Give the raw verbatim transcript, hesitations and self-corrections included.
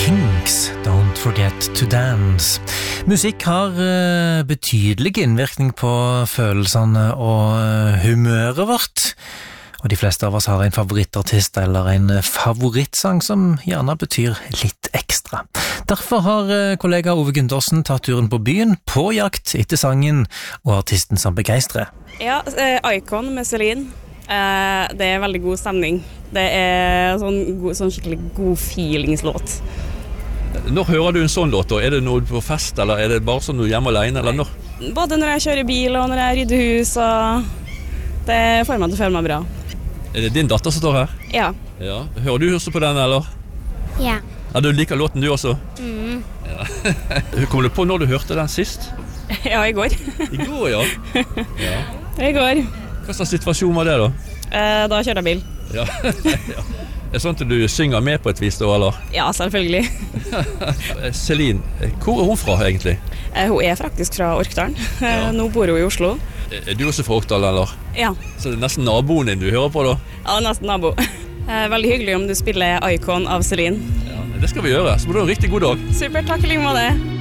Kinks, Don't Forget to Dance. Musikk har uh, betydelig innvirkning på følelsene og uh, humøret vårt. Og de fleste av oss har en favorittartist eller en favorittsang som gjerne betyr litt ekstra. Derfor har uh, kollega Ove Gundersen tatt turen på byen på jakt etter sangen og artisten som begeistrer. Ja, Icon med Celine. Uh, det er veldig god stemning. Det er sånn, god, sånn skikkelig god feelingslåt. Når hører du en sånn låt da? Er det noe på fest, eller er det bare sånn du er hjemme alene, eller når? Både når jeg kjører bil og når jeg rydder hus, og det får meg til å føle meg bra. Er det din datter som står her? Ja. Ja. Hører du også på den, eller? Ja. Ja, du liker låten du også? Mm. Ja. Kom du på når du hørte den sist? Ja, i går. I går, ja. Ja. I går. Hva slags situasjon var det da? Eh, da kjørte jeg bil. Ja. Ja. Er det sånn at du synger med på et vis da, eller? Ja, selvfølgelig. Celine, hvor er hun fra egentlig? Eh, hun er faktisk fra Orkdalen. Eh, Ja. Nå bor hun i Oslo. Er du også fra Orkdal, eller? Ja, Så det er nesten naboen din du hører på da? ja nesten nabo. Eh, veldig hyggelig om du spiller Icon av Celine. Ja, det skal vi gjøre, så må du ha en riktig god dag. Super, takk i like måte.